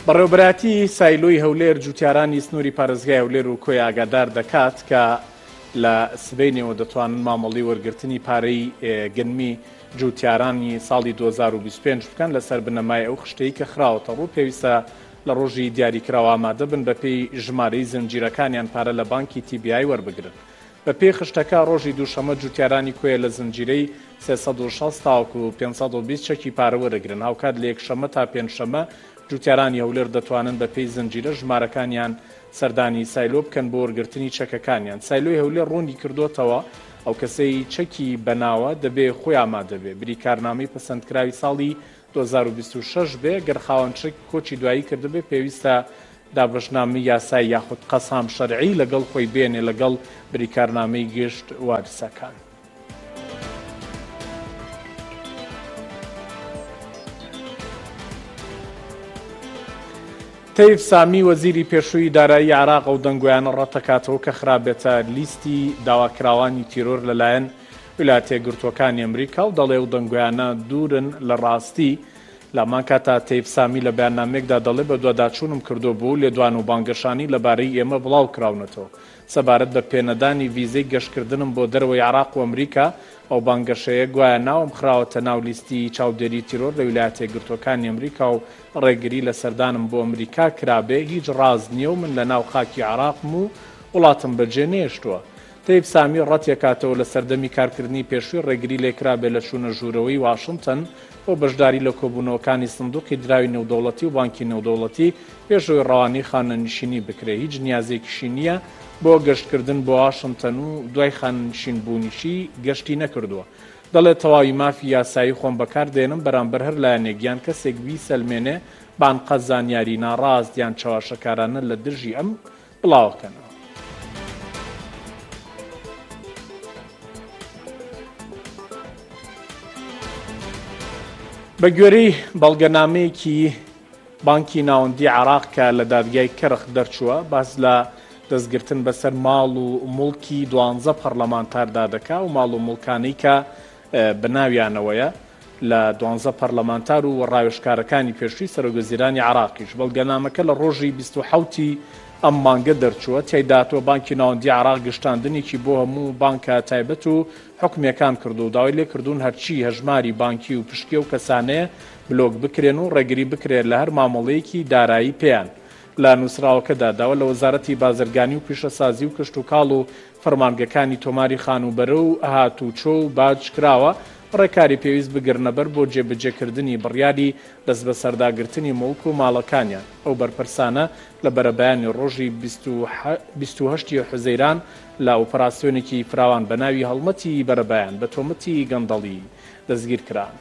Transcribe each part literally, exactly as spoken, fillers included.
بەڕێوەبەراتی سایلۆی هەولێر جوتیارانی سنووری پارێزگای هەولێر و کۆی ئاگادار دەکات کە لە سبەینەوە دەتوانن مامەڵی وەرگرتنی پارەی گەنمی جوتیارانی ساڵی دوو هەزار و بیست و پێنج بکەن لەسەر بنەمای ئەو خشتەی کە خراوەتە ڕوو پێویستە لە ڕۆژی دیاریکراوە ئامادە بن بە پێی ژمارەی زنجیرەکانیان پارە لە بانکی تی بی ئای وەربگرن. بە پێی خشتەکە ڕۆژی دووشەمە جوتیارانی کۆیە لە زنجیرەی سێسەد و شەست تاوەکو و پێنجسەد و بیست چەکی پارە وەرەگرن. هاوکات لە یەکشەمە تا پێنجشەمە جوتیارانی هەولێر دەتوانن بە پێی زنجیرە ژمارەکانیان سەردانی سایلۆ بکەن بۆ وەرگرتنی چەکەکانیان. سایلۆی هەولێر ڕوونی کردوتەوە ئەو کەسەی چەکی بەناوە دەبێ خۆی ئامادە بێ بریکارنامەی پەسەندکراوی ساڵی دوو هەزار و بیست و شەش بێ گەر خاوەن چەک کۆچی دوایی کردبێ پێویستە دابەشنامەی یاسایی یاخود قەسام شەرعی لەگەڵ خۆی بێنێ لەگەڵ بریکارنامەی گشت وارسەکان. تەیف سامی وەزیری پێشووی دارایی عێراق ئەو دەنگۆیانە ڕەتەکاتەوە کە خراپێتە لیستی داواکراوانی تیرۆر لەلایەن ویلایەتە یەکگرتووەکانی ئەمریکا و دەڵێ ئەو دەنگۆیانە دوورن لە ڕاستی. لەمان کاتا تەیف سامی لە بەیاننامەیەکدا دەڵێ بە دوواداچوونم کردو بوو لێدوان و بانگەشانی لەبارەی ئێمە بڵاو کراونەتەوە سەبارەت بە پێنەدانی ڤیزەی گەشتکردنم بۆ دەرەوەی عێراق و ئەمریکا. ئەو بانگەشەیە گوایە ناوم خراوەتە ناو لیستی چاودێری تیرۆر لە ویلایەتە یەکگرتووەکانی ئەمریکا و ڕێگری لە سەردانم بۆ ئەمریکا کرابێ هیچ ڕاز نییە و من لە ناو خاکی عێراقم و وڵاتم بەجێ نێشتووە. تەیف سامی ڕەتیەکاتەوە لە سەردەمی کارکردنی پێشووی ڕێگری لێکرابێ لە چوونە ژوورەوەی واشنگتن بۆ بەشداری لە کۆبوونەوەکانی سندوقی دراوی نێودەوڵەتی و بانکی نێودەوڵەتی پێشەوەی ڕەوانەی خانەنشینی بکرێ. هیچ نیازێکیشی نییە بۆ گەشتکردن بۆ واشنگتن و دوای خانەنشین بوونیشی گەشتی نەکردووە. دەڵێت تەواوی مافی یاسایی خۆم بەکاردێنم بەرامبەر هەر لایەنێکیان کەسێک وی سەلمێنێ بانقە زانیاری ناڕاست یان چاواشەکارانە لە دژی ئەم بڵاوکەنەوە. بە گوێرەی بەڵگەنامەیەکی بانکی ناوەندی عێراق کە لە دادگای کەرخ دەرچووە باس لە دەستگرتن بەسەر ماڵ و موڵکی دوانزە پەرلەمانتاردا دەکا و ماڵ و موڵکانەی کە بناویانەوەیە لە دوانزە پەرلەمانتار و ڕاوێژکارەکانی پێشووی سەرۆکوەزیرانی عێراقیش. بەڵگەنامەکە لە ڕۆژی بیست و حەوتی ئەم مانگە دەرچووە تێیداتەوە بانکی ناوەندی عێراق گشتاندنێکی بۆ هەموو بانکە تایبەت و حکومەکان کردو و داوای لێکردوون هەرچی هەژماری بانکی و پشتگێ و کەسانەیە بلۆک بکرێن و ڕێگری بکرێت لە هەر مامەڵەیەکی دارایی پێیان. لە نووسراوەکەدا داوە لە وەزارەتی بازرگانی و پیشەسازی و کشت و کاڵ و فەرمانگەکانی تۆماری خانوبەرە و هاتوچۆ و باج کراوە ڕێکاری پێویست بگرنەبەر بۆ جێبەجێکردنی بڕیاری دەست بە سەرداگرتنی مڵک و ماڵەکانیان. ئەو بەرپرسانە لە بەرەبەیانی ڕۆژی بیست و هەشتی حوزەیران لە ئۆپەراسیۆنێکی فراوان بە ناوی هەڵمەتی بەرەبەیان بە تۆمەتی گەندەڵی دەستگیر کران.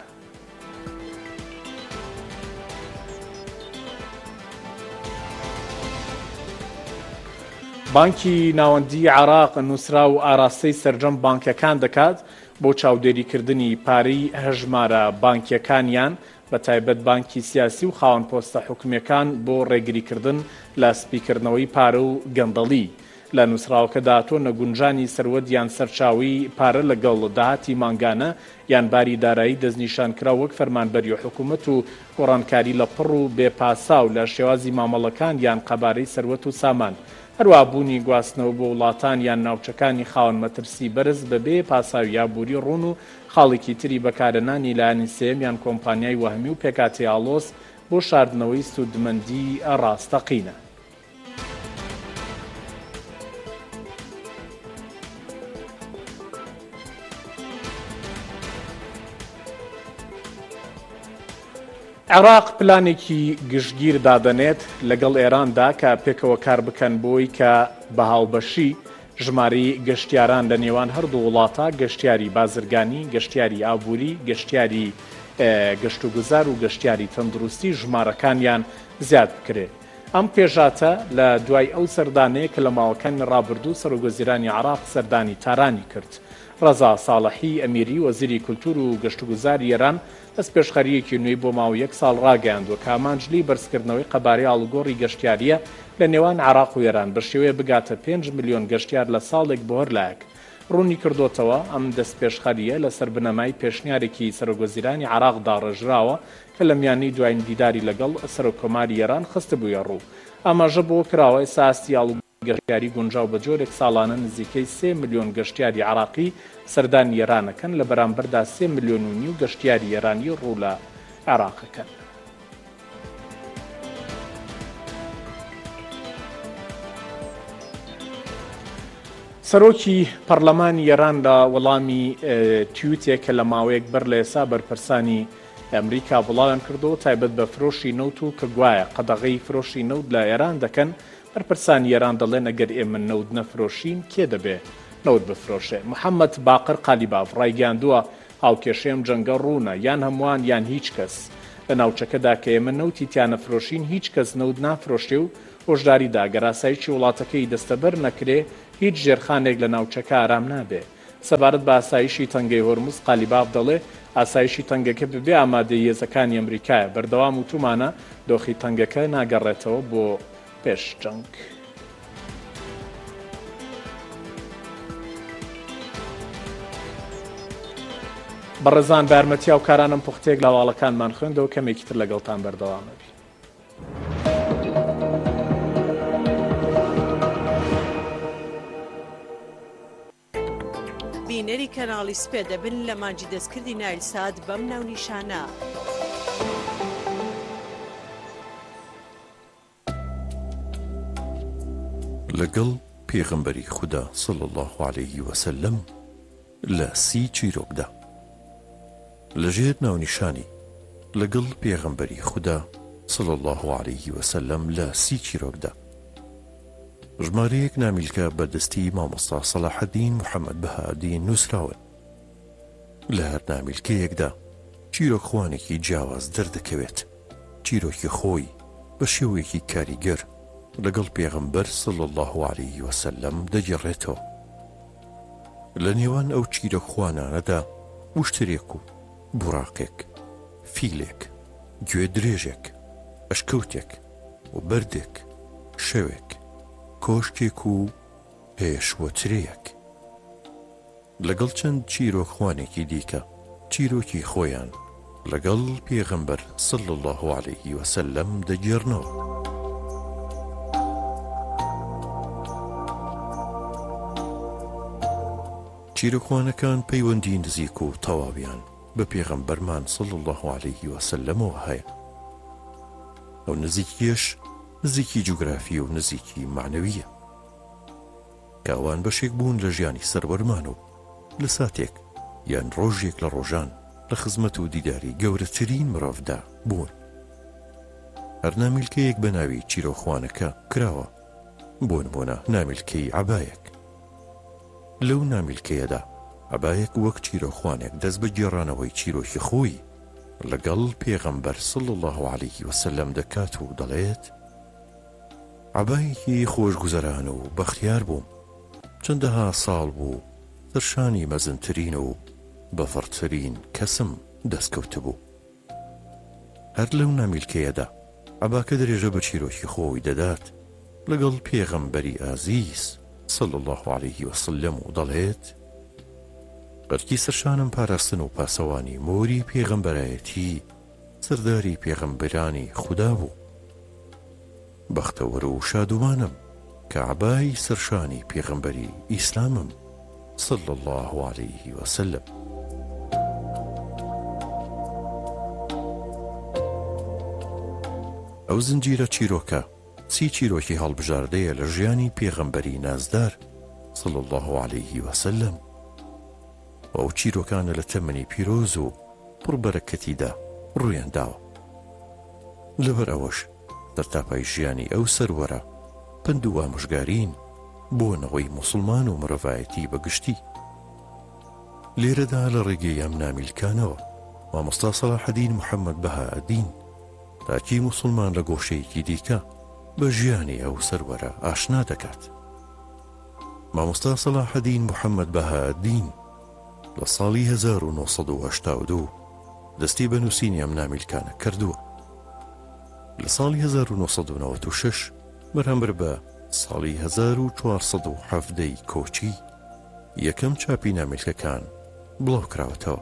بانکی ناوەندی عێراق نووسرا و ئاراستەی سەرجەم بانکەکان دەکات بۆ چاودێریکردنی پارەی هەژمارە بانکیەکانیان بە تایبەت بانکی سیاسی و خاوەن پۆستە حکومەکان بۆ ڕێگریکردن لە سپیکردنەوەی پارە و گەندەڵی. لە نووسراوەکەدا تۆ نەگونجانی سەروەت یان سەرچاوی پارە لەگەڵ داهاتی مانگانە یان باری دارایی دەستنیشانکرا وەک فەرمانبەری و حکوومەت و گۆڕانکاری لە پڕ و بێپاسا و لە شێوازی مامەڵەکان یان قەبارەی سەروەت و سامان. هەروە بوونی گواستنەوە بۆ وڵاتان یان ناوچەکانی خاوەن مەترسی بەرز بەبێ پاساوی یابووری ڕوون و خاڵێکی تری بەکارهێنانی لایەنی سێم یان کۆمپانیای وەهمی و پێکاتی ئاڵۆس بۆ شاردنەوەی سوودمەندی ڕاستەقینە. عێراق پلانێکی گشتگیر دادەنێت لەگەڵ ئێراندا کە پێکەوە کار بکەن بۆی کە بە هاوبەشی ژماری گەشتیاران لە نێوان هەردوو وڵاتە گەشتیاری بازرگانی، گەشتیاری ئابووری، گەشتیاری گەشت و گوزار و گەشتیاری تەندروستی ژمارەکانیان زیاد بکرێت. ئەم پێشاتە لە دوای ئەو سەردانەیە کە لە ماوەکانی ڕابردوو سەرۆکوەزیرانی عێراق سەردانی تارانی کرد. ڕەزا ساڵحی ئەمیری وەزیری کولتور و گەشت و گوزاری ئێران دەست پێشخەریەکی نوێی بۆ ماوە یەک ساڵ ڕاگەیاندووە کە ئامانجلی بەرزکردنەوەی قەبارەی ئاڵوگۆڕی گەشتیاریە لە نێوان عێراق و ئێران بە شێوەیە بگاتە پێنج ملیۆن گەشتیار لە ساڵێک بۆ هەر لایەک. ڕوونی کردوتەوە ئەم دەست پێشخەریە لەسەر بنەمای پێشنیارێکی سەرۆکوەزیرانی عێراقدا ڕێژراوە کە لە میانەی دوایین دیداری لەگەڵ سەرۆکۆماری ئێران خستە بوویە ڕوو. ئاماژە بۆ کراوە ئێستا ئاستیاڵ گەشتیاری گونجاو بە جۆرێک ساڵانە نزیکەی سێ ملیۆن گەشتیاری عێراقی سەردانی ئێرانەکەن لە بەرامبەردا سێ ملیۆن و نیو گەشتیاری ئێرانی ڕوو لە عێراقەکەن. سەرۆکی پەرلەمانی ئێران لە وەڵامی تویتێک کە لە ماوەیەک بەر لە ئێسا بەرپرسانی ئەمریکا بڵاویان کردەوە تایبەت بە فرۆشی نەوت و کە گوایە قەدەغەی فرۆشی نەوت لە ئێران دەکەن. بەرپرسانی ئێران دەڵێن ئەگەر ئێمە نەوت نەفرۆشین کێ دەبێ نەوت بفرۆشێ. محەممەد باقر قالیباف ڕایگەاندووە هاوکێشەیەم جەنگە ڕوونە یان هەمووان یان هیچ کەس لە ناوچەکەدا کە ئێمە نەوتی تیانەفرۆشین هیچ کەس نەوت نافرۆشێ و هۆشداریدا گەر ئاسایشی وڵاتەکەی دەستەبەر نەکرێ هیچ ژێرخانێک لە ناوچەکە ئارام نابێ. سەبارەت بە ئاسایشی تەنگەی هۆرموز قالیباف دەڵێ ئاسایشی تەنگەکە ببێ ئامادەی هێزەکانی ئەمریکایە. بەردەوام وتومانە دۆخی تەنگەکە ناگەڕێتەوە بۆ پێش جەنگ. بەڕێزان بارمەتیا و کارانم پوختێک لە هەواڵەکانمان خوێندەوە کەمێکی تر لەگەڵتان بەردەوامەبی. بینەری کەناڵی سپێ دەبن لە مانجی دەستکردی نایلسات بەم ناونیشانە. لەگەڵ پێغەمبەری خودا صلی الله عليه وسلم لە سی چیرۆکدا لەژێر ناونیشانی لەگەڵ پێغەمبەری خودا صلی الله عليه وسلم لە سی چیرۆکدا ژمارەیەک نامیلکە بەدەستی مامۆستا سەلاحەدین محەممەد بەهادین نووسراون. لە هەر نامیلکەیەکدا چیرۆکخوانێکی جیاواز دەردەکەوێت چیرۆکی خۆی بە شێوەیەکی کاریگەر لەگەڵ پێغەمبەر صلی الله عليه وسلم دەگەڕێتەوە. لە نێوان ئەو چیرۆکخوانانەدا وشترێک و بوڕاقێک، فیلێک، گوێ درێژێک، ئەشکەوتێک و بەردێک، شەوێک، کۆشتێک و پێشوەترەیەک لەگەڵ چەند چیرۆکخوانێکی دیکە چیرۆکی خۆیان لەگەڵ پێغەمبەر صلی الله عليه وسلم دەگێڕنەوە. چیرۆکخوانەکان پەیوەندی نزیک و تەواویان بە پێغەمبەرمان صلی الله عليه وسلمەوە هەیە. ئەو نزیکیەش نزیکی جوگرافی و نزیکی معنەویە کەوان بەشێک بوون لە ژیانی سەروەرمان و لە ساتێک یان ڕۆژێک لە ڕۆژان لە خزمەت و دیداری گەورەترین مرۆڤدا بوون. هەر نامیلکەیەک بە ناوی چیرۆکخوانەکە کراوە، بۆ نمونە نامیلکەی عەبایەک. لەو نامیلکەیەدا عەبایەک وەک چیرۆکخوانێک دەست بە گێڕانەوەی چیرۆکی خۆی لەگەڵ پێغەمبەر صلی الله عليه وسلم دەکات و دەڵێت عەبایەکی خۆشگوزەران و بەختیار بووم، چەندەها ساڵ بوو سەرشانی مەزنترین و بەفڕترین کەسم دەستکەوت بوو. هەر لەو نامیلکەیەدا عەباکە درێژە بە چیرۆکی خۆی دەدات لەگەڵ پێغەمبەری ئازیز صلی الله عليه وسلم و دەڵێت قەرکی سەرشانم پاراستن و پاسەوانی مۆری پێغەمبەرایەتی سەرداری پێغەمبەرانی خودا بوو. بەختەوەرە و شادومانم کە عەبای سەرشانی پێغەمبەری ئیسلامم صلی الله عليه وسلم. ئەو زنجیرە چیرۆکە سی چیرۆکی هەڵبژاردەیە لە ژیانی پێغەمبەری نازدار صلی الله عليه وسلم. ئەو چیرۆکانە لە تەمەنی پیرۆز و پڕبەرەکەتیدا ڕوویان داوە. لەبەر ئەوەش دەرتاپای ژیانی ئەو سەروەرە پند و ئامۆژگارین بۆ نەوەی موسڵمان و مرۆڤایەتی بەگشتی. لێرەدا لە ڕێگەی ئەم نامیلکانەوە مامۆستا سەلاحەدین محەممەد بەهادین تاکی موسڵمان لە گۆشەیەکی دیکە بە ژیانی ئەو سەروەرە ئاشنا دەکات. مامۆستا سەلاحەدین محەممەد بەهادین لە ساڵی هەزار و نۆسەد و هەشتا و دوو دەستی بە نووسینی ئەم نامیلکانە کردووە. لە ساڵی هەزار و نۆسەد و نەوەت و شەش بەرامبەر بە ساڵی هەزار و چوارسەد و حەڤدەی کۆچی یەکەم چاپی نامێلکەکان بڵاو کراوەتەوە.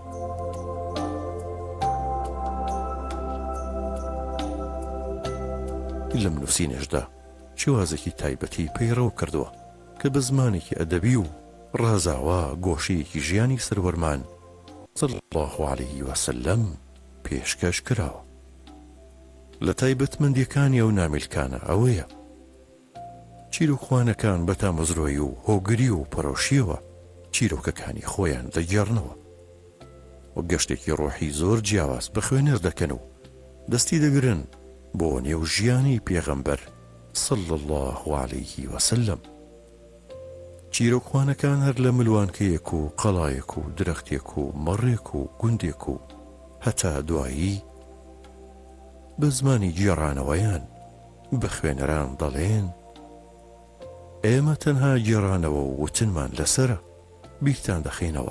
لەم نووسینێشدا شێوازێکی تایبەتی پەیڕەو کردووە کە بە زمانێکی ئەدەبی و ڕازاوە گۆشەیەکی ژیانی سەروەرمان صلی الله عەلەیه وسلم پێشکەش کراوە. لە تایبەتمەندیەکانی ئەو نامێلکانە ئەوەیە چیرۆکخوانەکان بە تامەزرۆیی و هۆگری و پەرۆشیەوە چیرۆکەکانی خۆیان دەگێڕنەوە و گەشتێکی ڕۆحی زۆر جیاواز بە خوێنەر دەکەن و دەستی دەگرن بۆ نێو ژیانی پێغەمبەر صلی الله عەلەیه وسلم. چیرۆکخوانەکان هەر لە ملوانکەیەک و قەڵایەک و درەختێک و مەڕێک و گوندێک و هەتا دوایی بە زمانی گێڕانەوەیان بە خوێنەران دەڵێن ئێمە تەنها گێڕانەوە و وتنمان لەسرە بیرتان دەخینەوە